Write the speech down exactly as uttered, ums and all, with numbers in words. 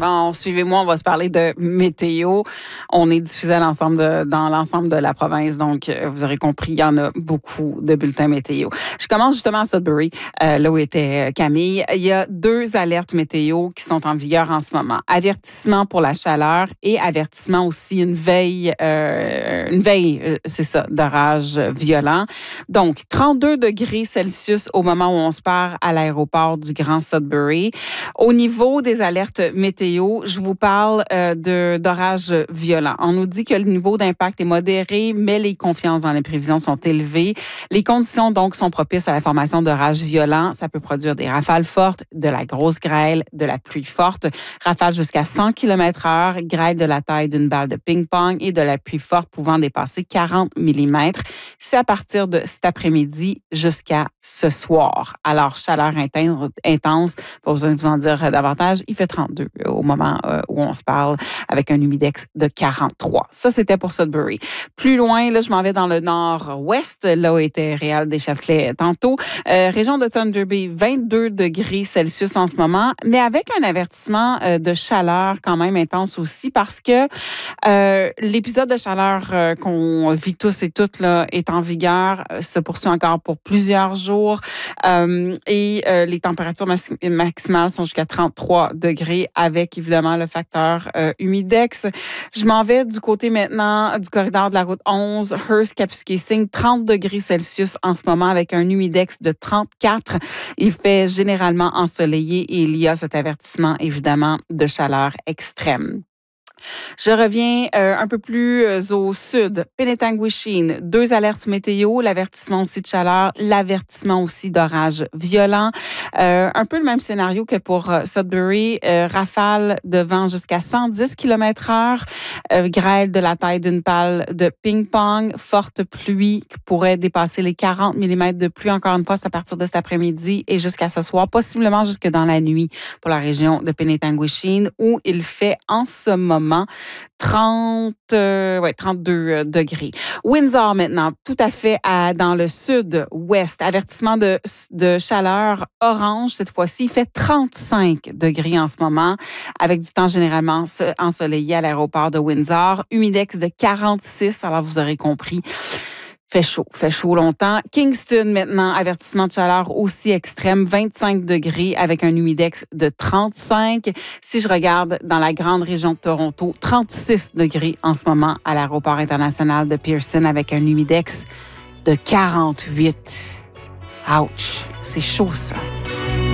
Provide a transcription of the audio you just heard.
Bon, suivez-moi, on va se parler de météo. On est diffusé à l'ensemble de, dans l'ensemble de la province, donc vous aurez compris, il y en a beaucoup de bulletins météo. Je commence justement à Sudbury, euh, là où était Camille. Il y a deux alertes météo qui sont en vigueur en ce moment. Avertissement pour la chaleur et avertissement aussi une veille, euh, une veille, euh, c'est ça, d'orage violent. Donc, trente-deux degrés Celsius au moment où on se part à l'aéroport du Grand Sudbury. Au niveau des alertes météo, je vous parle euh, de, d'orages violents. On nous dit que le niveau d'impact est modéré, mais les confiances dans les prévisions sont élevées. Les conditions, donc, sont propices à la formation d'orages violents. Ça peut produire des rafales fortes, de la grosse grêle, de la pluie forte, rafales jusqu'à cent kilomètres heure, grêle de la taille d'une balle de ping-pong et de la pluie forte pouvant dépasser quarante millimètres. C'est à partir de cet après-midi jusqu'à ce soir. Alors, chaleur intense, pas besoin de vous en dire davantage, il fait trente-deux au moment où on se parle avec un humidex de quarante-trois. Ça, c'était pour Sudbury. Plus loin, là, je m'en vais dans le nord-ouest, là où était Réal des Châtelets tantôt. Euh, région de Thunder Bay, vingt-deux degrés Celsius en ce moment, mais avec un avertissement euh, de chaleur quand même intense aussi parce que euh, l'épisode de chaleur euh, qu'on vit tous et toutes là, est en vigueur, euh, se poursuit encore pour plusieurs jours euh, et euh, les températures mas- maximales sont jusqu'à trente-trois degrés avec évidemment le facteur euh, humidex. Je m'en vais du côté maintenant du corridor de la route onze, Hearst-Kapuskasing, trente degrés Celsius en ce moment avec un humidex de trente-quatre. Il fait généralement ensoleillé et il y a cet avertissement évidemment de chaleur extrême. Je reviens euh, un peu plus euh, au sud. Penetanguishene, deux alertes météo, l'avertissement aussi de chaleur, l'avertissement aussi d'orage violent. Euh, un peu le même scénario que pour euh, Sudbury, euh, rafale de vent jusqu'à cent dix kilomètres heure, euh, grêle de la taille d'une balle de ping-pong, forte pluie qui pourrait dépasser les quarante millimètres de pluie. Encore une fois, c'est à partir de cet après-midi et jusqu'à ce soir, possiblement jusque dans la nuit pour la région de Penetanguishene où il fait en ce moment trente, euh, ouais, trente-deux degrés. Windsor maintenant, tout à fait à, dans le sud-ouest. Avertissement de, de chaleur orange cette fois-ci. Il fait trente-cinq degrés en ce moment avec du temps généralement ensoleillé à l'aéroport de Windsor. Humidex de quarante-six, alors vous aurez compris. Fait chaud, fait chaud longtemps. Kingston, maintenant, avertissement de chaleur aussi extrême, vingt-cinq degrés avec un humidex de trente-cinq. Si je regarde dans la grande région de Toronto, trente-six degrés en ce moment à l'aéroport international de Pearson avec un humidex de quarante-huit. Ouch, c'est chaud ça.